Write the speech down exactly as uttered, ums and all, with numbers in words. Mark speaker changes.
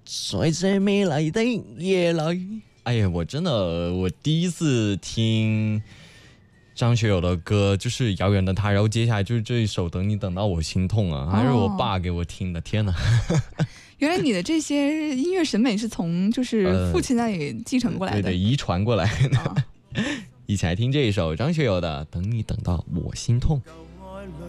Speaker 1: 在这美丽的夜里。哎呀，我真的，我第一次听张学友的歌就是《遥远的他》，然后接下来就是这一首《等你等到我心痛》啊，还是我爸给我听的。天哪！
Speaker 2: 原来你的这些音乐审美是从就是父亲那里继承过来的，
Speaker 1: 呃、对对，遗传过来的。
Speaker 2: 哦、
Speaker 1: 一起来听这一首张学友的《等你等到我心痛》。